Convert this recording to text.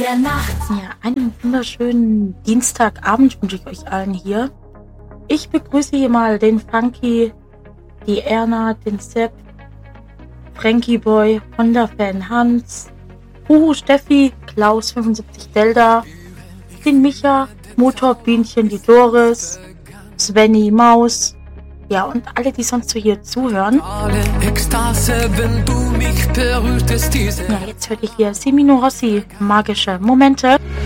der Nacht. Ja, einen wunderschönen Dienstagabend wünsche ich euch allen hier. Ich begrüße hier mal den Funky, die Erna, den Sepp, Frankie Boy, Honda-Fan Hans, Huhu Steffi, Klaus 75 Delta, den Micha, Motorbienchen, die Doris, Svenny, Maus, ja, und alle, die sonst so hier zuhören. Alle Ekstase, wenn du mich berührtest, diese. Ja, jetzt hört ihr hier Semino Rossi, magische Momente.